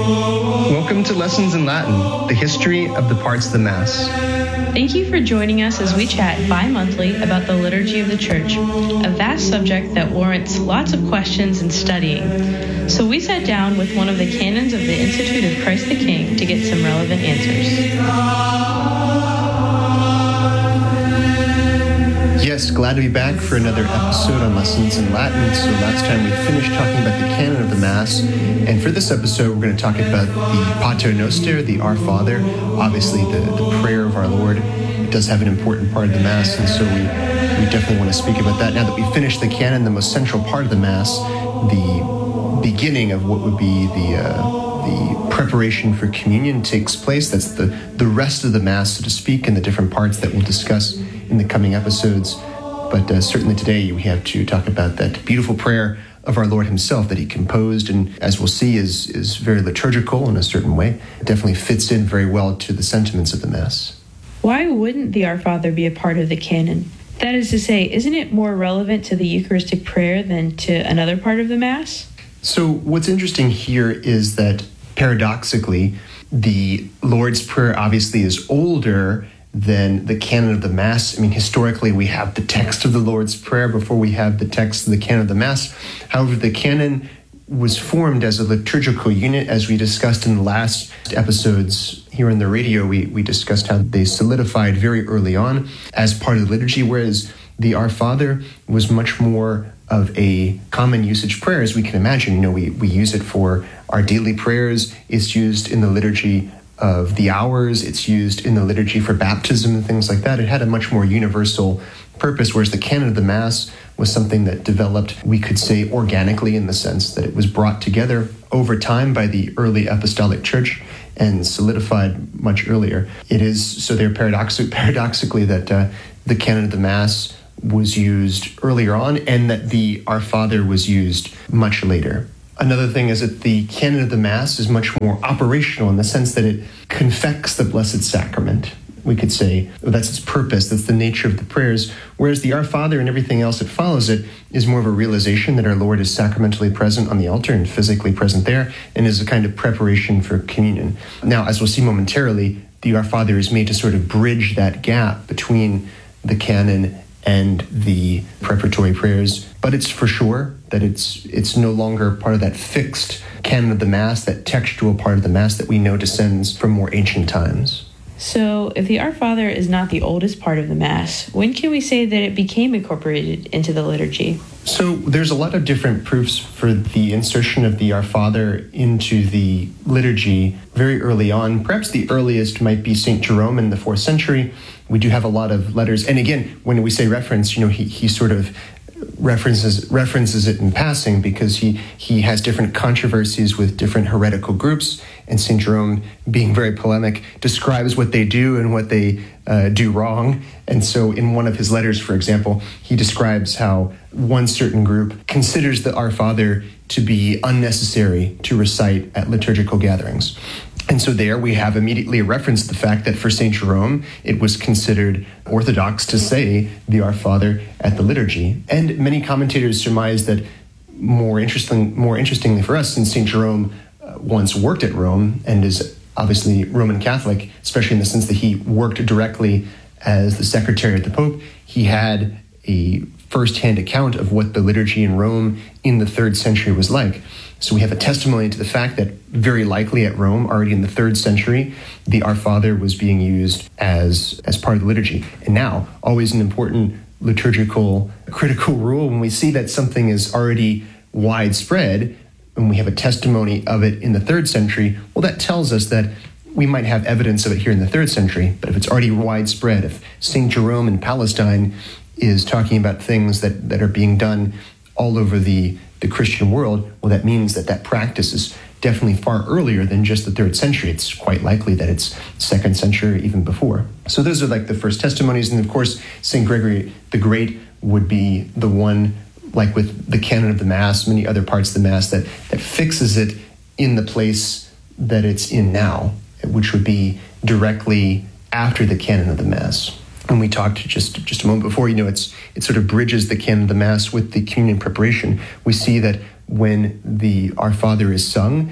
Welcome to Lessons in Latin, the history of the parts of the Mass. Thank you for joining us as we chat bi-monthly about the liturgy of the Church, a vast subject that warrants lots of questions and studying. So we sat down with one of the canons of the Institute of Christ the King to get some relevant answers. Yes, glad to be back for another episode on Lessons in Latin. So last time we finished talking about the canon of the Mass, and for this episode we're going to talk about the Pater Noster, the Our Father, obviously the prayer of our Lord. It does have an important part of the Mass, and so we definitely want to speak about that. Now that we finished the canon, the most central part of the Mass, the beginning of what would be the preparation for communion takes place. That's the rest of the Mass, so to speak, and the different parts that we'll discuss in the coming episodes. But certainly today we have to talk about that beautiful prayer of our Lord himself that he composed, and as we'll see is very liturgical in a certain way. It definitely fits in very well to the sentiments of the Mass. Why wouldn't the Our Father be a part of the canon? That is to say, isn't it more relevant to the Eucharistic prayer than to another part of the Mass? So what's interesting here is that paradoxically, the Lord's Prayer obviously is older than the canon of the Mass. I mean, historically, we have the text of the Lord's Prayer before we have the text of the canon of the Mass. However, the canon was formed as a liturgical unit, as we discussed in the last episodes here on the radio. We discussed how they solidified very early on as part of the liturgy, whereas the Our Father was much more of a common usage prayer, as we can imagine. You know, we use it for our daily prayers. It's used in the liturgy of the hours. It's used in the liturgy for baptism and things like that. It had a much more universal purpose, whereas the canon of the Mass was something that developed, we could say, organically, in the sense that it was brought together over time by the early apostolic church and solidified much earlier. It is so there paradoxically that the canon of the Mass was used earlier on and that the Our Father was used much later. Another thing is that the canon of the Mass is much more operational in the sense that it confects the Blessed Sacrament. We could say that's its purpose, that's the nature of the prayers, whereas the Our Father and everything else that follows it is more of a realization that our Lord is sacramentally present on the altar and physically present there, and is a kind of preparation for communion. Now, as we'll see momentarily, the Our Father is made to sort of bridge that gap between the canon and the preparatory prayers, but it's for sure that it's no longer part of that fixed canon of the Mass, that textual part of the Mass that we know descends from more ancient times. So, if the Our Father is not the oldest part of the Mass, when can we say that it became incorporated into the liturgy? So, there's a lot of different proofs for the insertion of the Our Father into the liturgy very early on. Perhaps the earliest might be St. Jerome in the 4th century. We do have a lot of letters. And again, when we say reference, you know, he sort of references it in passing because he has different controversies with different heretical groups, and St. Jerome, being very polemic, describes what they do and what they do wrong. And so in one of his letters, for example, he describes how one certain group considers the Our Father to be unnecessary to recite at liturgical gatherings. And so there we have immediately a reference to the fact that for St. Jerome, it was considered orthodox to say the Our Father at the liturgy. And many commentators surmise that more interestingly for us, since St. Jerome once worked at Rome and is obviously Roman Catholic, especially in the sense that he worked directly as the secretary of the Pope, he had a first-hand account of what the liturgy in Rome in the 3rd century was like. So we have a testimony to the fact that very likely at Rome, already in the 3rd century, the Our Father was being used as part of the liturgy. And now, always an important liturgical critical rule, when we see that something is already widespread, and we have a testimony of it in the 3rd century, well, that tells us that we might have evidence of it here in the 3rd century, but if it's already widespread, if St. Jerome in Palestine is talking about things that are being done all over the Christian world, well, that means that practice is definitely far earlier than just the 3rd century. It's quite likely that it's 2nd century, even before. So those are like the first testimonies. And of course, St. Gregory the Great would be the one, like with the canon of the Mass, many other parts of the Mass, that fixes it in the place that it's in now, which would be directly after the canon of the Mass. And we talked just a moment before, it sort of bridges the canon of the Mass with the communion preparation. We see that when the Our Father is sung,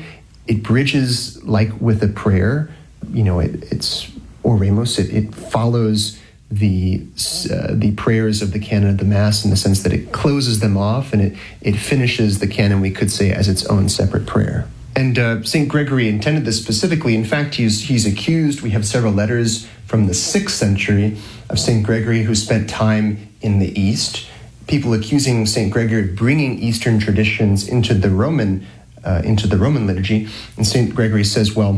it bridges like with a prayer. It's oremos. It follows the prayers of the canon of the Mass in the sense that it closes them off and it finishes the canon, we could say, as its own separate prayer. And St. Gregory intended this specifically. In fact, he's accused. We have several letters from the 6th century of St. Gregory, who spent time in the East. People accusing St. Gregory of bringing Eastern traditions into the Roman liturgy. And St. Gregory says, well,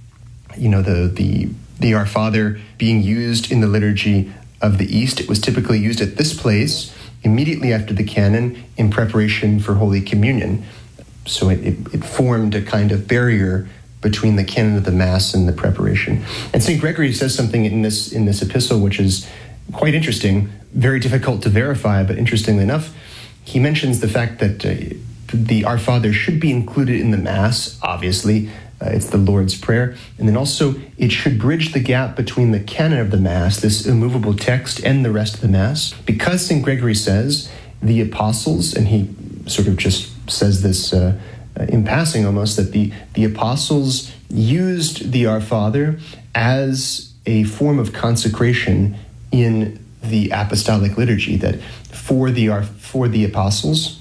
the Our Father being used in the liturgy of the East, it was typically used at this place immediately after the canon in preparation for Holy Communion. So it formed a kind of barrier between the canon of the Mass and the preparation. And St. Gregory says something in this epistle which is quite interesting, very difficult to verify, but interestingly enough, he mentions the fact that the Our Father should be included in the Mass, obviously. It's the Lord's Prayer. And then also, it should bridge the gap between the canon of the Mass, this immovable text, and the rest of the Mass. Because St. Gregory says the apostles, and he sort of just says this in passing almost, that the apostles used the Our Father as a form of consecration in the apostolic liturgy, that for the apostles,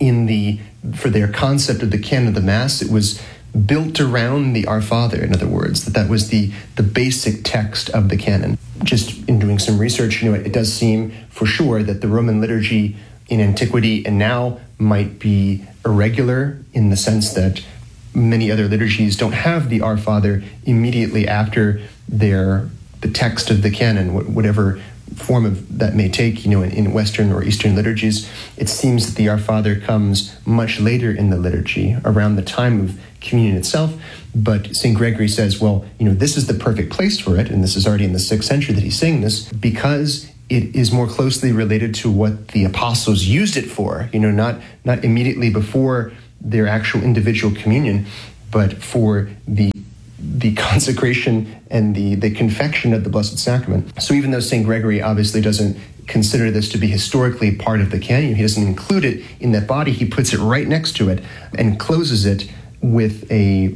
for their concept of the canon of the Mass, it was built around the Our Father, in other words, that was the basic text of the canon. Just in doing some research, it does seem for sure that the Roman liturgy in antiquity and now might be irregular in the sense that many other liturgies don't have the Our Father immediately after the text of the canon, whatever form of that may take, in Western or Eastern liturgies. It seems that the Our Father comes much later in the liturgy, around the time of communion itself. But St. Gregory says, well, this is the perfect place for it, and this is already in the 6th century that he's saying this, because it is more closely related to what the apostles used it for, not immediately before their actual individual communion, but for the consecration and the confection of the Blessed Sacrament. So even though St. Gregory obviously doesn't consider this to be historically part of the canon, he doesn't include it in that body, he puts it right next to it and closes it with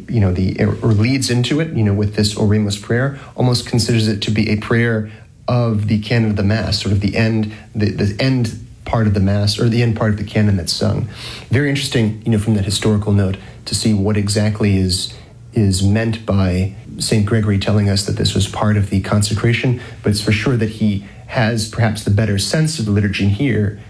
or leads into it, with this Oremos prayer, almost considers it to be a prayer of the canon of the Mass, sort of the end part of the Mass, or the end part of the canon that's sung. Very interesting, from that historical note, to see what exactly is meant by St. Gregory telling us that this was part of the consecration, but it's for sure that he has perhaps the better sense of the liturgy here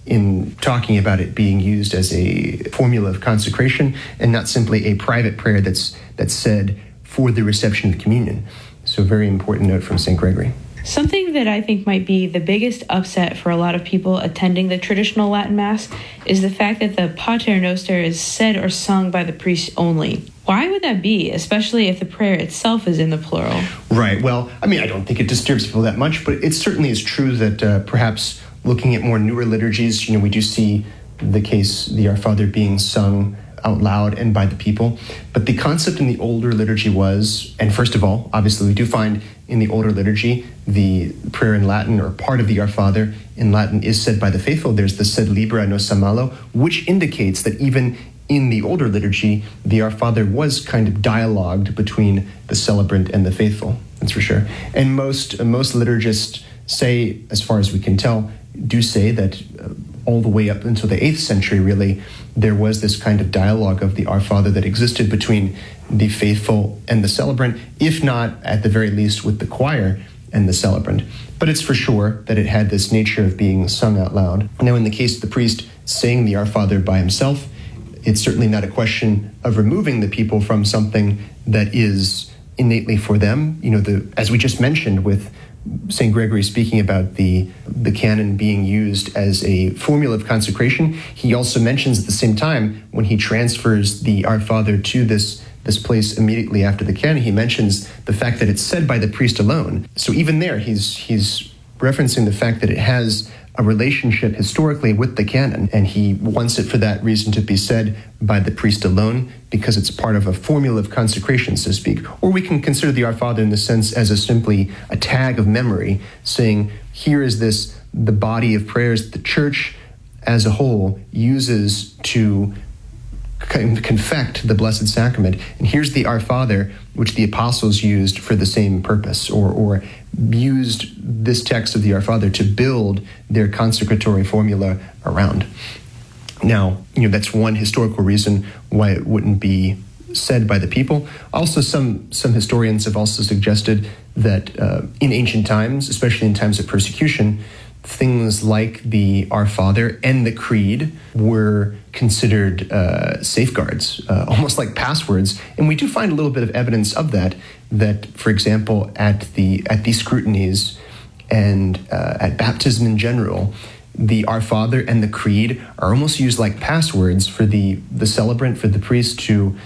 in talking about it being used as a formula of consecration and not simply a private prayer that's said for the reception of communion. So a very important note from St. Gregory. Something that I think might be the biggest upset for a lot of people attending the traditional Latin Mass is the fact that the Pater Noster is said or sung by the priest only. Why would that be, especially if the prayer itself is in the plural? Right. Well, I don't think it disturbs people that much, but it certainly is true that perhaps looking at more newer liturgies, we do see the case, the Our Father being sung out loud and by the people. But the concept in the older liturgy was, and first of all, obviously we do find in the older liturgy, the prayer in Latin, or part of the Our Father in Latin, is said by the faithful. There's the sed libera nos a malo, which indicates that even in the older liturgy, the Our Father was kind of dialogued between the celebrant and the faithful, that's for sure. And most liturgists say, as far as we can tell, do say that all the way up until the 8th century, really, there was this kind of dialogue of the Our Father that existed between the faithful and the celebrant, if not, at the very least, with the choir and the celebrant. But it's for sure that it had this nature of being sung out loud. Now, in the case of the priest saying the Our Father by himself, it's certainly not a question of removing the people from something that is innately for them. As we just mentioned with St. Gregory speaking about the canon being used as a formula of consecration, he also mentions at the same time, when he transfers the Our Father to this place immediately after the canon, he mentions the fact that it's said by the priest alone. So even there, he's referencing the fact that it has a relationship historically with the canon, and he wants it for that reason to be said by the priest alone, because it's part of a formula of consecration, so to speak. Or we can consider the Our Father in the sense as simply a tag of memory, saying, here is the body of prayers the Church as a whole uses to confect the Blessed Sacrament. And here's the Our Father, which the apostles used for the same purpose, or used this text of the Our Father to build their consecratory formula around. Now, that's one historical reason why it wouldn't be said by the people. Also, some historians have also suggested that in ancient times, especially in times of persecution, things like the Our Father and the Creed were considered safeguards, almost like passwords. And we do find a little bit of evidence of that, for example, at the scrutinies and at baptism in general, the Our Father and the Creed are almost used like passwords for the celebrant, for the priest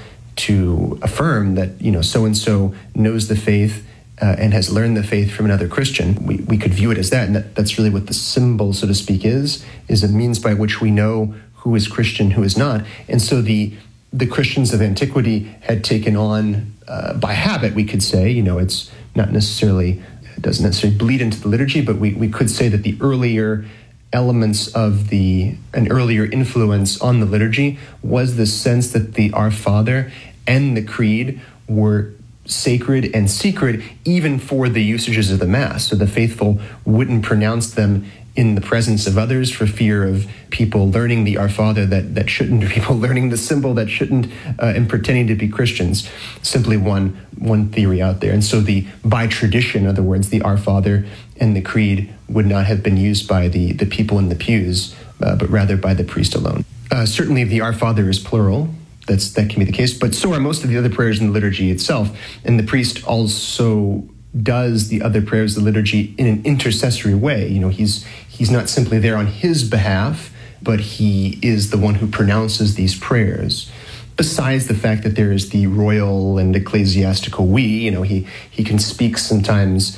to affirm that, so-and-so knows the faith and has learned the faith from another Christian. We could view it as that, and that's really what the symbol, so to speak, is a means by which we know who is Christian, who is not. And so the Christians of antiquity had taken on, by habit, we could say, it's not necessarily, it doesn't necessarily bleed into the liturgy, but we could say that the earlier elements of an earlier influence on the liturgy was the sense that the Our Father and the Creed were sacred and secret even for the usages of the Mass. So the faithful wouldn't pronounce them in the presence of others for fear of people learning the Our Father that shouldn't, people learning the symbol that shouldn't, and pretending to be Christians. Simply one theory out there. And so by tradition, in other words, the Our Father and the Creed would not have been used by the people in the pews, but rather by the priest alone. Certainly the Our Father is plural. That can be the case, but so are most of the other prayers in the liturgy itself. And the priest also does the other prayers of the liturgy in an intercessory way. He's not simply there on his behalf, but he is the one who pronounces these prayers. Besides the fact that there is the royal and ecclesiastical we, he can speak sometimes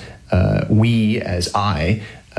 we as I.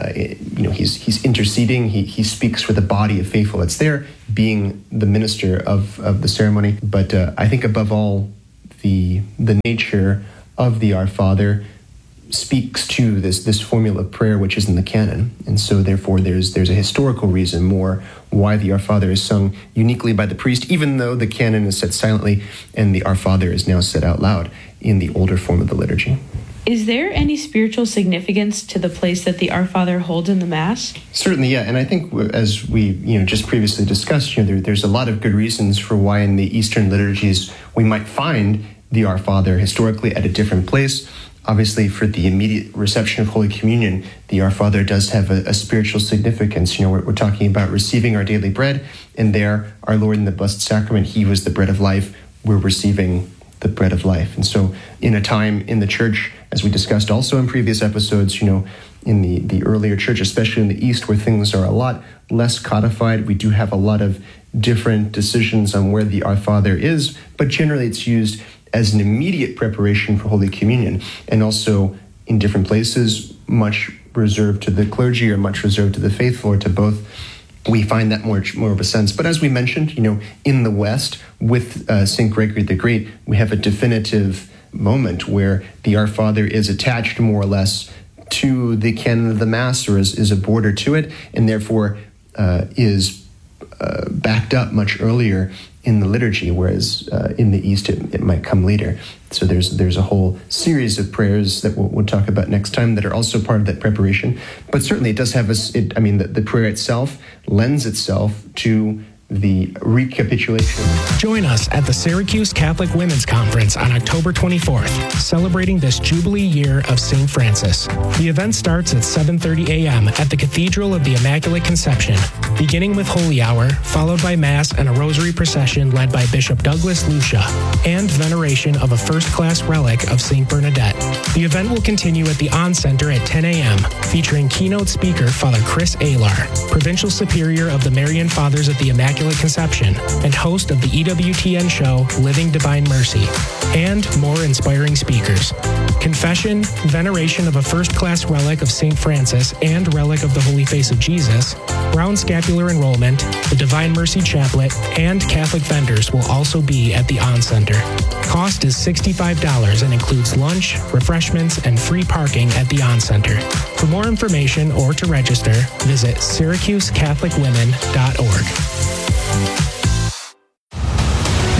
He's interceding. He speaks for the body of faithful that's there, being the minister of the ceremony. But I think above all, the nature of the Our Father speaks to this formula of prayer which is in the canon, and so therefore there's a historical reason more why the Our Father is sung uniquely by the priest, even though the canon is said silently and the Our Father is now said out loud in the older form of the liturgy. Is there any spiritual significance to the place that the Our Father holds in the Mass? Certainly, yeah. And I think as we just previously discussed, there's a lot of good reasons for why in the Eastern liturgies we might find the Our Father historically at a different place. Obviously, for the immediate reception of Holy Communion, the Our Father does have a spiritual significance. We're talking about receiving our daily bread, and there, our Lord in the Blessed Sacrament, He was the bread of life. We're receiving the bread of life. And so in a time in the church, as we discussed also in previous episodes, in the earlier church, especially in the East, where things are a lot less codified, we do have a lot of different decisions on where the Our Father is, but generally it's used as an immediate preparation for Holy Communion, and also in different places, much reserved to the clergy or much reserved to the faithful or to both. We find that more of a sense. But as we mentioned, in the West, with St. Gregory the Great, we have a definitive moment where the Our Father is attached more or less to the canon of the Mass, or is a border to it, and therefore is backed up much earlier in the liturgy, whereas in the East it might come later. So there's a whole series of prayers that we'll talk about next time that are also part of that preparation. But certainly it does have the prayer itself lends itself to the recapitulation. Join us at the Syracuse Catholic Women's Conference on October 24th, celebrating this Jubilee year of St. Francis. The event starts at 7:30 a.m. at the Cathedral of the Immaculate Conception, beginning with Holy Hour, followed by Mass and a Rosary procession led by Bishop Douglas Lucia, and veneration of a first-class relic of St. Bernadette. The event will continue at the On Center at 10 a.m., featuring keynote speaker Father Chris Alar, Provincial Superior of the Marian Fathers at the Immaculate Conception and host of the EWTN show Living Divine Mercy, and more inspiring speakers. Confession, veneration of a first-class relic of St. Francis and relic of the Holy Face of Jesus, Brown Scapular Enrollment, the Divine Mercy Chaplet, and Catholic vendors will also be at the On Center. Cost is $65 and includes lunch, refreshments, and free parking at the On Center. For more information or to register, visit SyracuseCatholicWomen.org.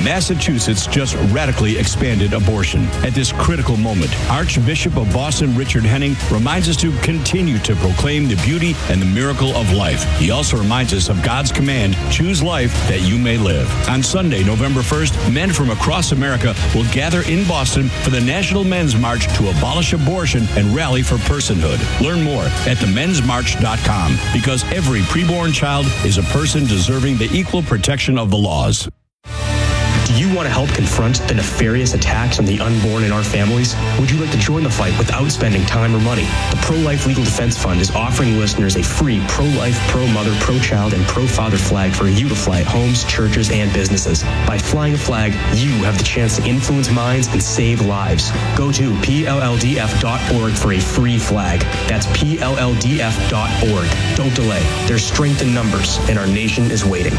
Massachusetts just radically expanded abortion. At this critical moment, Archbishop of Boston Richard Henning reminds us to continue to proclaim the beauty and the miracle of life. He also reminds us of God's command, choose life that you may live. On Sunday, November 1st, men from across America will gather in Boston for the National Men's March to abolish abortion and rally for personhood. Learn more at themensmarch.com, because every preborn child is a person deserving the equal protection of the laws. Do you want to help confront the nefarious attacks on the unborn in our families? Would you like to join the fight without spending time or money? The Pro-Life Legal Defense Fund is offering listeners a free pro-life, pro-mother, pro-child, and pro-father flag for you to fly at homes, churches, and businesses. By flying a flag, you have the chance to influence minds and save lives. Go to PLLDF.org for a free flag. That's PLLDF.org. Don't delay. There's strength in numbers, and our nation is waiting.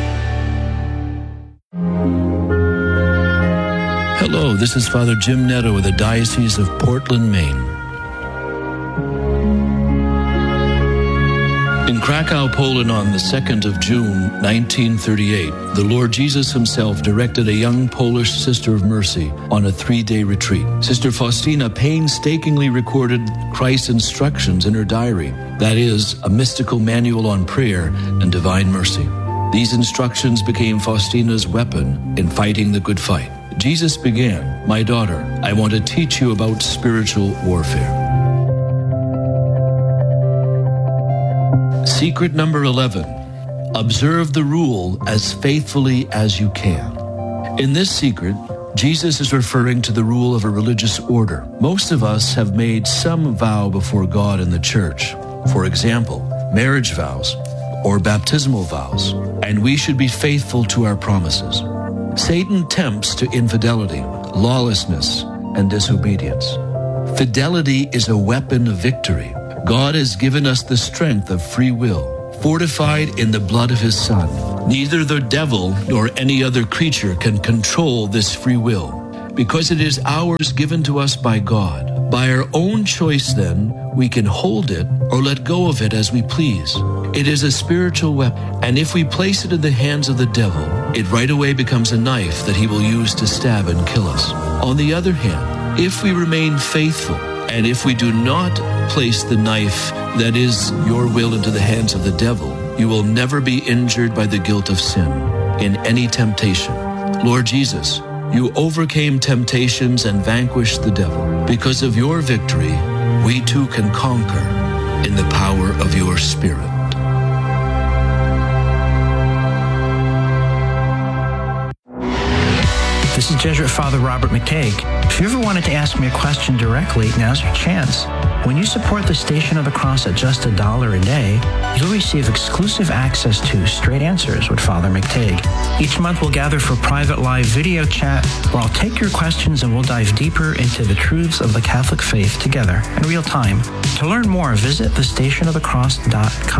Hello, this is Father Jim Netto of the Diocese of Portland, Maine. In Krakow, Poland on the 2nd of June, 1938, the Lord Jesus himself directed a young Polish Sister of Mercy on a 3-day retreat. Sister Faustina painstakingly recorded Christ's instructions in her diary, that is, a mystical manual on prayer and divine mercy. These instructions became Faustina's weapon in fighting the good fight. Jesus began, "My daughter, I want to teach you about spiritual warfare." Secret number 11, observe the rule as faithfully as you can. In this secret, Jesus is referring to the rule of a religious order. Most of us have made some vow before God in the church. For example, marriage vows or baptismal vows, and we should be faithful to our promises. Satan tempts to infidelity, lawlessness, and disobedience. Fidelity is a weapon of victory. God has given us the strength of free will, fortified in the blood of his Son. Neither the devil nor any other creature can control this free will, because it is ours given to us by God. By our own choice, then, we can hold it or let go of it as we please. It is a spiritual weapon, and if we place it in the hands of the devil, it right away becomes a knife that he will use to stab and kill us. On the other hand, if we remain faithful, and if we do not place the knife that is your will into the hands of the devil, you will never be injured by the guilt of sin in any temptation. Lord Jesus, you overcame temptations and vanquished the devil. Because of your victory, we too can conquer in the power of your Spirit. This is Jesuit Father Robert McTague. If you ever wanted to ask me a question directly, now's your chance. When you support the Station of the Cross at just $1 a day, you'll receive exclusive access to Straight Answers with Father McTague. Each month we'll gather for private live video chat where I'll take your questions and we'll dive deeper into the truths of the Catholic faith together in real time. To learn more, visit thestationofthecross.com.